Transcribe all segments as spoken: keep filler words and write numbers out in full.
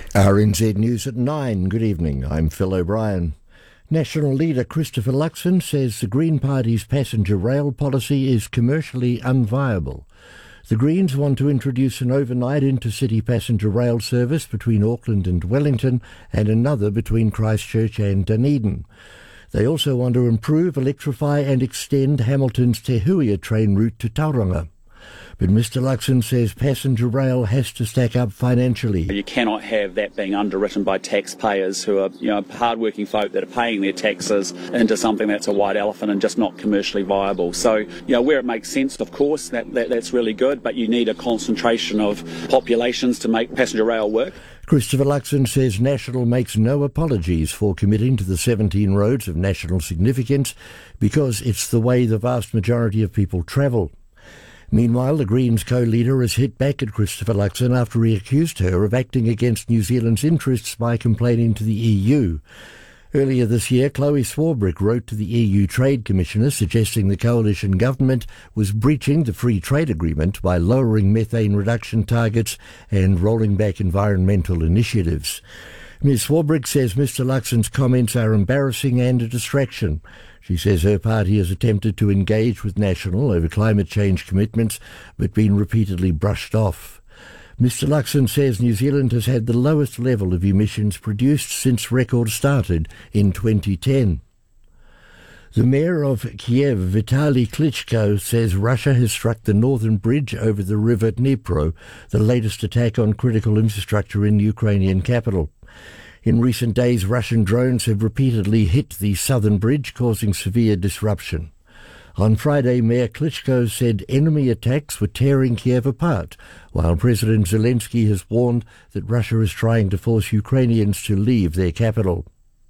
R N Z News at nine. Good evening, I'm Phil O'Brien. National leader Christopher Luxon says the Green Party's passenger rail policy is commercially unviable. The Greens want to introduce an overnight intercity passenger rail service between Auckland and Wellington and another between Christchurch and Dunedin. They also want to improve, electrify and extend Hamilton's Te Huia train route to Tauranga. But Mister Luxon says passenger rail has to stack up financially. You cannot have that being underwritten by taxpayers who are, you know, hard-working folk that are paying their taxes into something that's a white elephant and just not commercially viable. So, you know, where it makes sense, of course, that, that that's really good, but you need a concentration of populations to make passenger rail work. Christopher Luxon says National makes no apologies for committing to the seventeen roads of national significance because it's the way the vast majority of people travel. Meanwhile, the Greens co-leader has hit back at Christopher Luxon after he accused her of acting against New Zealand's interests by complaining to the E U. Earlier this year, Chloe Swarbrick wrote to the E U Trade Commissioner suggesting the coalition government was breaching the free trade agreement by lowering methane reduction targets and rolling back environmental initiatives. Miz Swarbrick says Mister Luxon's comments are embarrassing and a distraction. She says her party has attempted to engage with National over climate change commitments, but been repeatedly brushed off. Mister Luxon says New Zealand has had the lowest level of emissions produced since records started in twenty ten. The mayor of Kiev, Vitaly Klitschko, says Russia has struck the northern bridge over the river Dnipro, the latest attack on critical infrastructure in the Ukrainian capital. In recent days, Russian drones have repeatedly hit the southern bridge, causing severe disruption. On Friday, Mayor Klitschko said enemy attacks were tearing Kiev apart, while President Zelensky has warned that Russia is trying to force Ukrainians to leave their capital.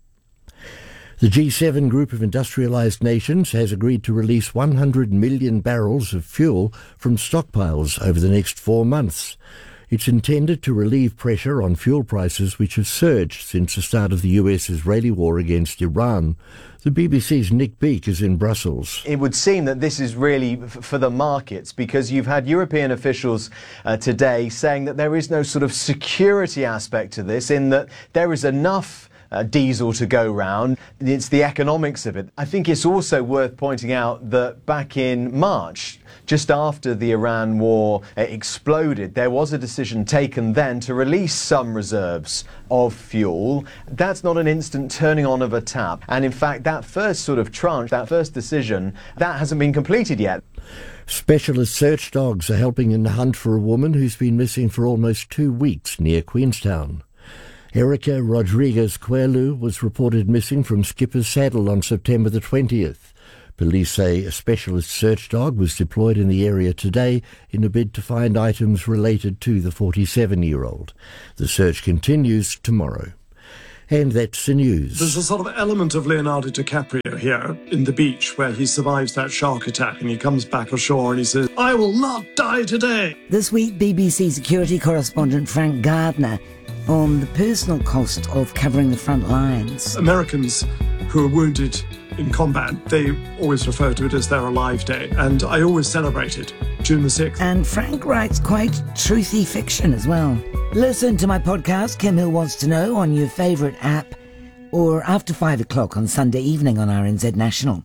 The G seven group of industrialized nations has agreed to release one hundred million barrels of fuel from stockpiles over the next four months. It's intended to relieve pressure on fuel prices, which have surged since the start of the U S-Israeli war against Iran. The B B C's Nick Beak is in Brussels. It would seem that this is really f- for the markets, because you've had European officials uh, today saying that there is no sort of security aspect to this, in that there is enough Uh, diesel to go round. It's the economics of it. I think it's also worth pointing out that back in March, just after the Iran war uh, exploded, there was a decision taken then to release some reserves of fuel. That's not an instant turning on of a tap. And in fact, that first sort of tranche, that first decision, that hasn't been completed yet. Specialist search dogs are helping in the hunt for a woman who's been missing for almost two weeks near Queenstown. Erica Rodriguez Coelho was reported missing from Skipper's Saddle on September the twentieth. Police say a specialist search dog was deployed in the area today in a bid to find items related to the forty-seven-year-old. The search continues tomorrow. And that's the news. There's a sort of element of Leonardo DiCaprio here in The Beach, where he survives that shark attack and he comes back ashore and he says, "I will not die today." This week, B B C security correspondent Frank Gardner on the personal cost of covering the front lines. Americans who are wounded in combat, they always refer to it as their Alive Day, and I always celebrate it, June the sixth. And Frank writes quite truthy fiction as well. Listen to my podcast, Kim Hill Wants to Know, on your favourite app, or after five o'clock on Sunday evening on R N Z National.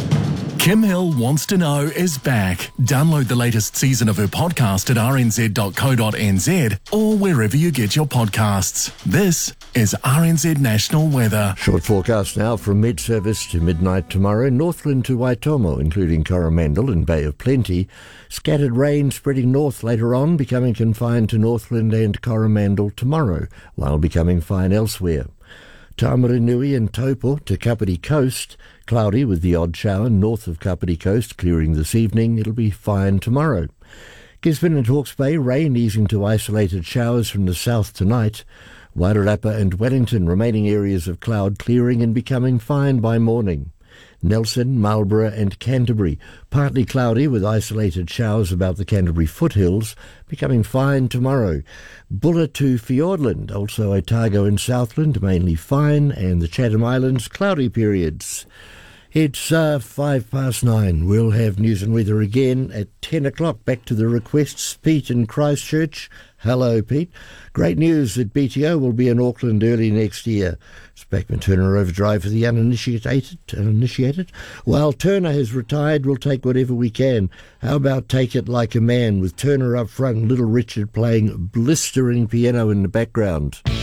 Kim Hill Wants to Know is back. Download the latest season of her podcast at r n z dot co dot n z or wherever you get your podcasts. This is R N Z National Weather. Short forecast now from mid-service to midnight tomorrow. Northland to Waitomo, including Coromandel and Bay of Plenty. Scattered rain spreading north later on, becoming confined to Northland and Coromandel tomorrow, while becoming fine elsewhere. Tamaranui and Taupo to Kapiti Coast. Cloudy with the odd shower north of Kapiti Coast, clearing this evening. It'll be fine tomorrow. Gisborne and Hawke's Bay, rain easing to isolated showers from the south tonight. Wairarapa and Wellington, remaining areas of cloud clearing and becoming fine by morning. Nelson, Marlborough and Canterbury, partly cloudy with isolated showers about the Canterbury foothills, becoming fine tomorrow. Bulla to Fiordland, also Otago and Southland, mainly fine, and the Chatham Islands, cloudy periods. It's uh, five past nine. We'll have news and weather again at ten o'clock. Back to the requests. Pete in Christchurch. Hello, Pete. Great news that B T O will be in Auckland early next year. It's Backman Turner Overdrive for the uninitiated. uninitiated. While Turner has retired, we'll take whatever we can. How about Take It Like a Man with Turner up front and Little Richard playing blistering piano in the background?